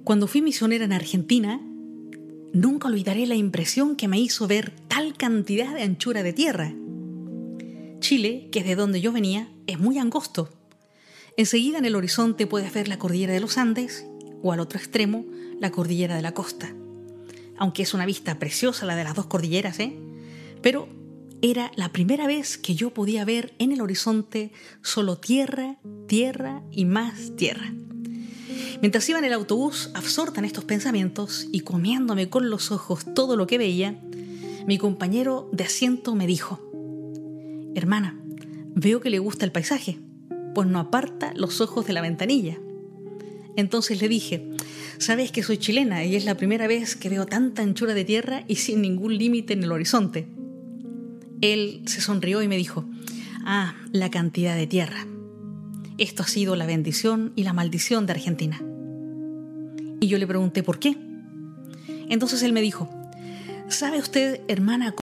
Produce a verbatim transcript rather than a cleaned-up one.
Cuando fui misionera en Argentina, nunca olvidaré la impresión que me hizo ver tal cantidad de anchura de tierra. Chile, que es de donde yo venía, es muy angosto. Enseguida en el horizonte puedes ver la cordillera de los Andes o al otro extremo la cordillera de la costa. Aunque es una vista preciosa la de las dos cordilleras, ¿eh? Pero era la primera vez que yo podía ver en el horizonte solo tierra, tierra y más tierra. Mientras iba en el autobús, absorta en estos pensamientos y comiéndome con los ojos todo lo que veía, mi compañero de asiento me dijo: «Hermana, veo que le gusta el paisaje, pues no aparta los ojos de la ventanilla». Entonces le dije: «Sabes que soy chilena y es la primera vez que veo tanta anchura de tierra y sin ningún límite en el horizonte». Él se sonrió y me dijo: «Ah, la cantidad de tierra. Esto ha sido la bendición y la maldición de Argentina». Y yo le pregunté por qué. Entonces él me dijo: «¿Sabe usted, hermana,